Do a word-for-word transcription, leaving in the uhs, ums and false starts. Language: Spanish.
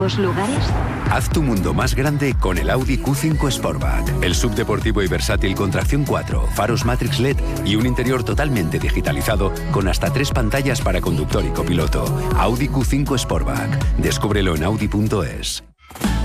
lugares? Haz tu mundo más grande con el Audi Q cinco Sportback. El subdeportivo y versátil con tracción cuatro, faros Matrix L E D y un interior totalmente digitalizado con hasta tres pantallas para conductor y copiloto. Audi Q cinco Sportback. Descúbrelo en audi punto es.